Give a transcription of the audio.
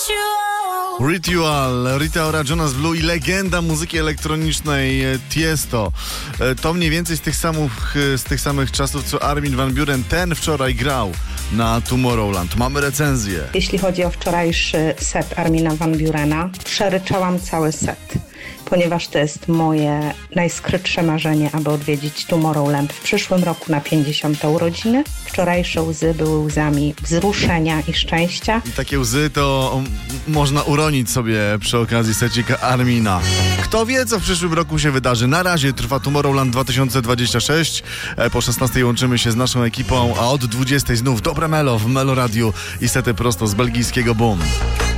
Ritual, Rita Ora, Jonas Blue i legenda muzyki elektronicznej Tiesto. To mniej więcej z tych samych czasów, co Armin van Buuren. Ten wczoraj grał na Tomorrowland. Mamy recenzję. Jeśli chodzi o wczorajszy set Armina van Buurena, przeryczałam cały set, ponieważ to jest moje najskrytsze marzenie, aby odwiedzić Tomorrowland w przyszłym roku na 50. urodziny. Wczorajsze łzy były łzami wzruszenia i szczęścia. I takie łzy to można uronić sobie przy okazji secika Armina. Kto wie, co w przyszłym roku się wydarzy. Na razie trwa Tomorrowland 2026. Po 16 łączymy się z naszą ekipą, a od 20 znów dobre Melo w Melo Radiu i sety prosto z belgijskiego Boom.